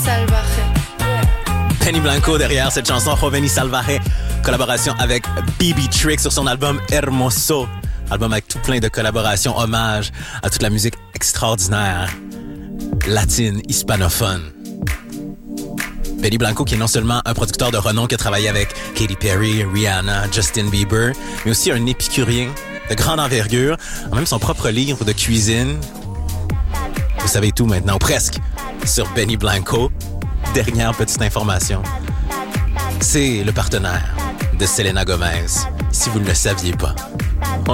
Salvaje. Benny Blanco derrière cette chanson Joven y Salvaje, collaboration avec BB Trick sur son album Hermoso, album avec tout plein de collaborations, hommage à toute la musique extraordinaire latine, hispanophone. Benny Blanco qui est non seulement un producteur de renom qui a travaillé avec Katy Perry, Rihanna, Justin Bieber, mais aussi un épicurien de grande envergure, a même son propre livre de cuisine. Vous savez tout maintenant, ou presque, sur Benny Blanco. Dernière petite information, c'est le partenaire de Selena Gomez, si vous ne le saviez pas.